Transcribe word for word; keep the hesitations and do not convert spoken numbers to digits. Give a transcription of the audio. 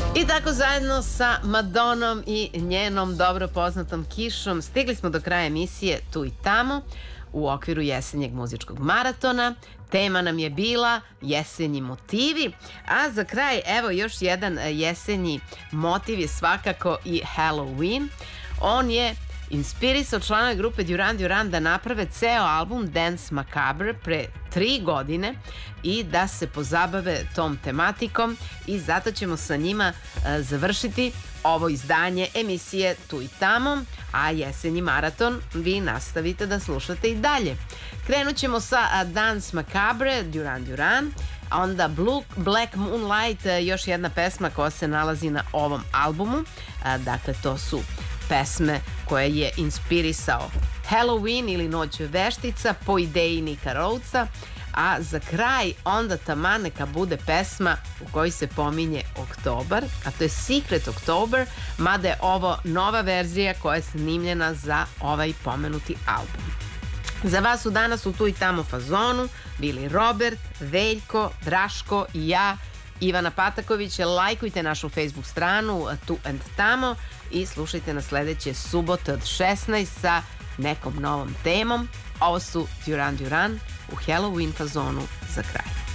I tako zajedno sa Madonom i njenom dobro poznatom Kišom stigli smo do kraja emisije Tu i tamo u okviru jesenjeg muzičkog maratona. Tema nam je bila jesenji motivi, a za kraj evo još jedan jesenji motiv je svakako i Halloween. On je inspirisao članove grupe Duran Duran da naprave ceo album Dance Macabre pre tri godine i da se pozabave tom tematikom i zato ćemo sa njima uh, završiti ovo izdanje emisije Tu i tamo, a jesenji maraton vi nastavite da slušate i dalje. Krenut ćemo sa uh, Dance Macabre, Duran Duran, a onda Blue, Black Moonlight, uh, još jedna pesma koja se nalazi na ovom albumu. Uh, dakle, to su pesme koje je inspirisao Halloween ili Noć veštica po ideji Nika Rhodesa, a za kraj onda taman neka bude pesma u kojoj se pominje oktobar, a to je Secret October, mada je ovo nova verzija koja je snimljena za ovaj pomenuti album. Za vas su danas u Tu i tamo fazonu bili Robert, Veljko, Draško i ja, Ivana Pataković. Lajkujte našu Facebook stranu Tu and tamo i slušajte na sledeće subote od šesnaest sa nekom novom temom. Ovo su Duran Duran u Halloween fazonu za kraj.